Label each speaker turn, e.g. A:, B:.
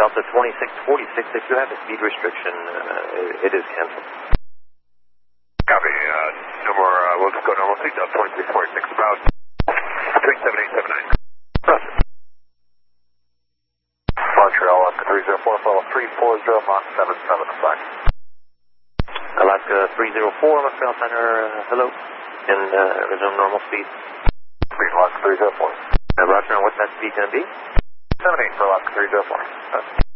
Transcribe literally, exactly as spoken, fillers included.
A: Delta twenty-six forty-six, if you have a speed restriction, uh, it is canceled.
B: Copy. Uh, no more, uh, we'll just go normal speed, Delta twenty-six forty-six, about three seven eight seven nine.
A: Roger.
B: Montreal, Alaska three zero four, follow three four zero, Mach seven seven, flag.
A: Alaska three zero four, Montreal Center, uh, hello, and uh, resume normal speed.
B: Green, Alaska three zero four.
A: Uh, Roger, and what's that speed going to be?
B: seven eight for Alaska three zero four.